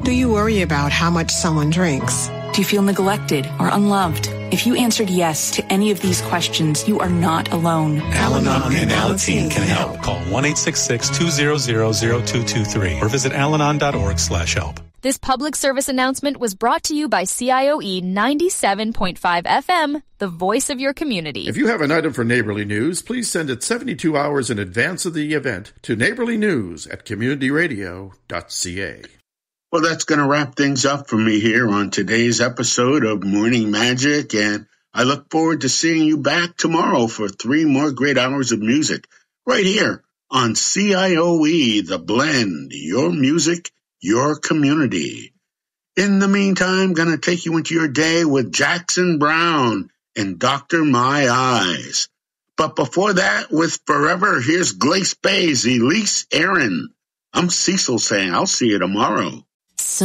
Do you worry about how much someone drinks? Do you feel neglected or unloved? If you answered yes to any of these questions, you are not alone. Al-Anon and Alateen can help. Call 1-866-200-0223 or visit alanon.org/help. This public service announcement was brought to you by CIOE 97.5 FM, the voice of your community. If you have an item for Neighborly News, please send it 72 hours in advance of the event to neighborlynews@communityradio.ca. Well, that's going to wrap things up for me here on today's episode of Morning Magic, and I look forward to seeing you back tomorrow for 3 more great hours of music right here on CIOE, The Blend, your music, your community. In the meantime, going to take you into your day with Jackson Browne and Dr. My Eyes. But before that, with Forever, here's Glace Bay's Elise Aaron. I'm Cecil saying I'll see you tomorrow.